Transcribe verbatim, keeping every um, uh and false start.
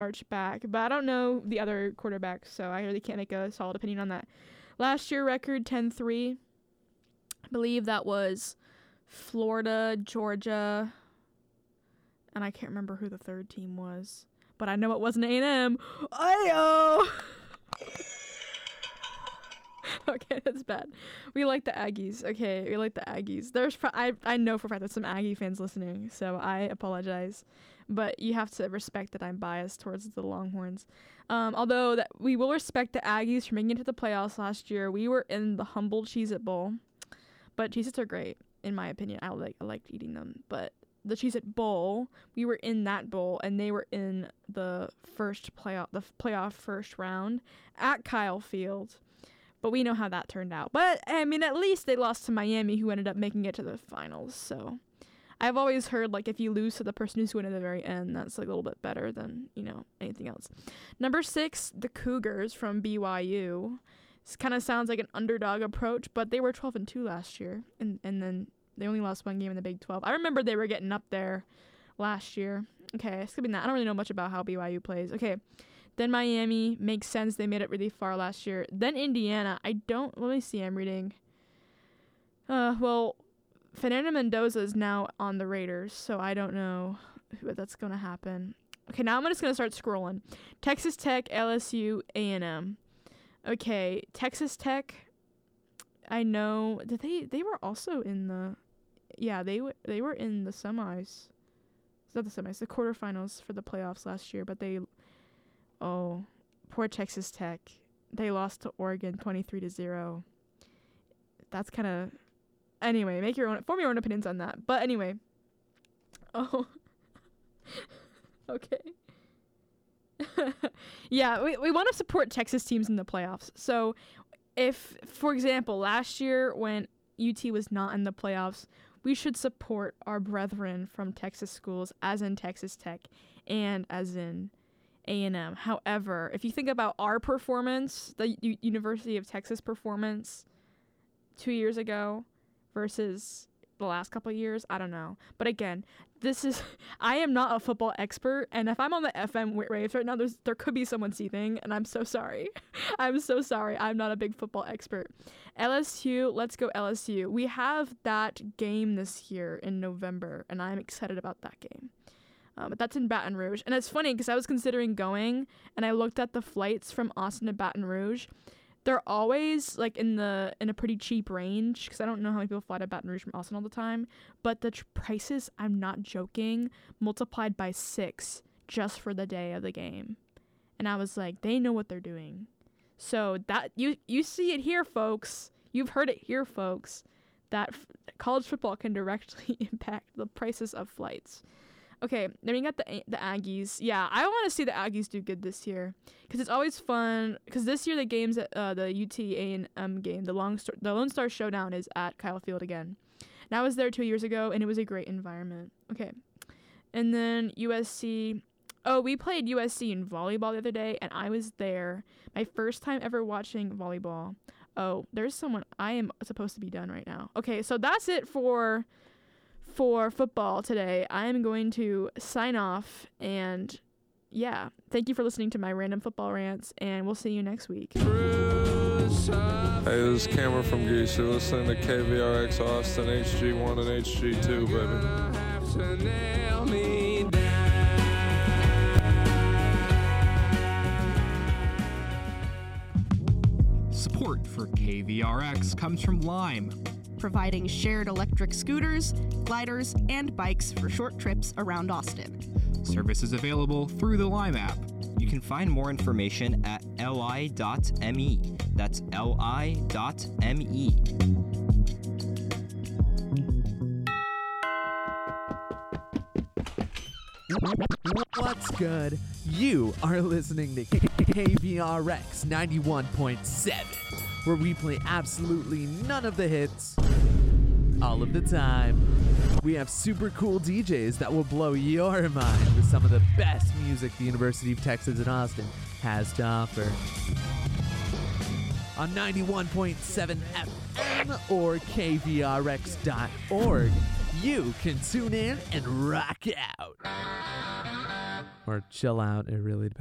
Arch back, but I don't know the other quarterbacks, so I really can't make a solid opinion on that. Last year record ten three. I believe that was Florida, Georgia, and I can't remember who the third team was, but I know it wasn't A and M. Ayo! Okay, that's bad. We like the Aggies. Okay, we like the Aggies. There's, pro- I I know for a fact there's some Aggie fans listening, so I apologize, but you have to respect that I'm biased towards the Longhorns. Um, although that we will respect the Aggies for making it to the playoffs last year. We were in the humble Cheez-It Bowl, but Cheez-Its are great in my opinion. I like I liked eating them, but the Cheez-It Bowl, we were in that bowl, and they were in the first playoff, the playoff first round at Kyle Field. But we know how that turned out. But, I mean, at least they lost to Miami, who ended up making it to the finals. So, I've always heard, like, if you lose to the person who's winning at the very end, that's, like, a little bit better than, you know, anything else. Number six, the Cougars from B Y U. This kind of sounds like an underdog approach, but they were twelve and two last year. And, and then they only lost one game in the Big twelve. I remember they were getting up there last year. Okay, skipping that. I don't really know much about how B Y U plays. Okay. Then Miami, makes sense. They made it really far last year. Then Indiana. I don't, let me see, I'm reading. Uh, well, Fernando Mendoza is now on the Raiders, so I don't know if that's going to happen. Okay, now I'm just going to start scrolling. Texas Tech, L S U, A and M. Okay, Texas Tech, I know, did they, they were also in the, yeah, they, w- they were in the semis. It's not the semis, the quarterfinals for the playoffs last year, but they... Oh, poor Texas Tech. They lost to Oregon twenty-three to zero. That's kind of... Anyway, make your own... Form your own opinions on that. But anyway. Oh. Okay. Yeah, we, we want to support Texas teams in the playoffs. So, if, for example, last year when U T was not in the playoffs, we should support our brethren from Texas schools, as in Texas Tech, and as in... A and M. However, if you think about our performance, the U- University of Texas performance two years ago versus the last couple of years, I don't know. But again, this is, I am not a football expert, and if I'm on the F M waves right now, there's, there could be someone seething, and I'm so sorry. I'm so sorry. I'm not a big football expert. L S U, let's go L S U. We have that game this year in November, and I'm excited about that game. Um, but that's in Baton Rouge. And it's funny because I was considering going, and I looked at the flights from Austin to Baton Rouge. They're always like in the in a pretty cheap range because I don't know how many people fly to Baton Rouge from Austin all the time. But the tr- prices, I'm not joking, multiplied by six just for the day of the game. And I was like, they know what they're doing. So that you you see it here, folks. You've heard it here, folks. That f- college football can directly impact the prices of flights. Okay, then we got the the Aggies. Yeah, I want to see the Aggies do good this year because it's always fun. Because this year the games, at, uh, the U T A and M game, the long Star, the Lone Star Showdown is at Kyle Field again. And I was there two years ago, and it was a great environment. Okay, and then U S C. Oh, we played U S C in volleyball the other day, and I was there. My first time ever watching volleyball. Oh, there's someone. I am supposed to be done right now. Okay, so that's it for. for football today. I'm going to sign off, and yeah, thank you for listening to my random football rants, and we'll see you next week. Hey, this is Cameron from Geese. You're listening to K V R X Austin, H G one and H G two, baby. Support for K V R X comes from Lime, providing shared electric scooters, gliders, and bikes for short trips around Austin. Service is available through the Lime app. You can find more information at L I dot M E. That's L I dot M E. What's good? You are listening to K V R X ninety-one point seven, where we play absolutely none of the hits all of the time. We have super cool D Js that will blow your mind with some of the best music the University of Texas at Austin has to offer. On ninety-one point seven F M or K V R X dot org, you can tune in and rock out. or chill out. It really depends.